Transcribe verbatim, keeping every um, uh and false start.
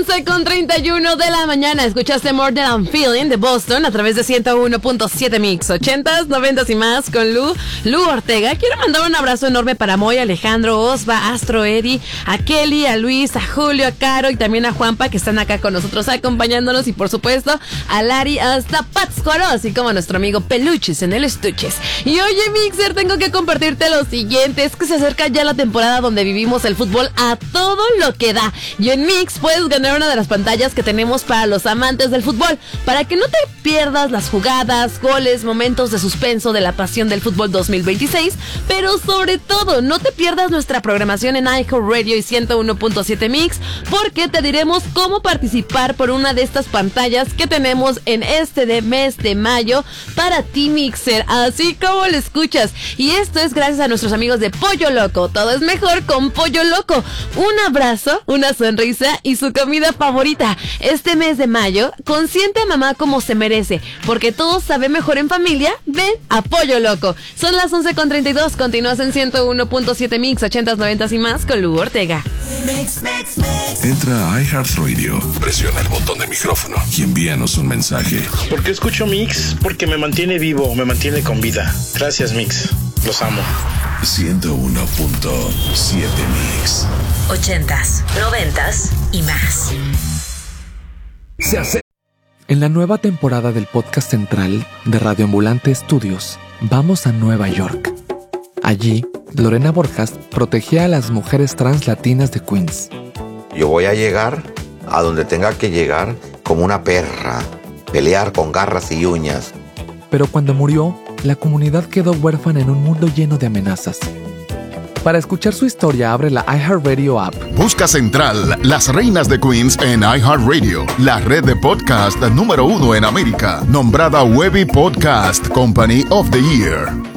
once con treinta y uno de la mañana. Escuchaste More Than I'm Feeling de Boston a través de ciento uno punto siete Mix. Ochentas, noventas y más con Lu, Lu Ortega. Quiero mandar un abrazo enorme para Moy, Alejandro, Osva, Astro, Eddie, a Kelly, a Luis, a Julio, a Caro y también a Juanpa, que están acá con nosotros acompañándonos. Y por supuesto a Lari, hasta Pátzcuaro, así como a nuestro amigo Peluches en el Estuches. Y oye, Mixer, tengo que compartirte lo siguiente. Es que se acerca ya la temporada donde vivimos el fútbol a todo lo que da. Y en Mix puedes ganar una de las pantallas que tenemos para los amantes del fútbol, para que no te pierdas las jugadas, goles, momentos de suspenso de la pasión del fútbol dos mil veintiséis, pero sobre todo no te pierdas nuestra programación en iHeartRadio y ciento uno punto siete Mix, porque te diremos cómo participar por una de estas pantallas que tenemos en este de mes de mayo para ti, Mixer, así como lo escuchas. Y esto es gracias a nuestros amigos de Pollo Loco. Todo es mejor con Pollo Loco. Un abrazo, una sonrisa y su comida favorita. Este mes de mayo, consiente a mamá como se merece, porque todo sabe mejor en familia. Ven a Pollo Loco. Son las once con treinta y dos. Continúas en ciento uno punto siete Mix, ochentas, noventas y más con Lu Ortega. Mix, mix, mix. Entra a iHeartRadio, presiona el botón de micrófono y envíanos un mensaje. ¿Por qué escucho Mix? Porque me mantiene vivo, me mantiene con vida. Gracias, Mix. Los amo. ciento uno punto siete Mix. Ochentas, noventas y más. Se hace. En la nueva temporada del podcast central de Radio Ambulante Estudios, vamos a Nueva York. Allí, Lorena Borjas protegía a las mujeres trans latinas de Queens. Yo voy a llegar a donde tenga que llegar como una perra, pelear con garras y uñas. Pero cuando murió, la comunidad quedó huérfana en un mundo lleno de amenazas. Para escuchar su historia, abre la iHeartRadio app. Busca Central, Las Reinas de Queens en iHeartRadio, la red de podcast número uno en América, nombrada Webby Podcast Company of the Year.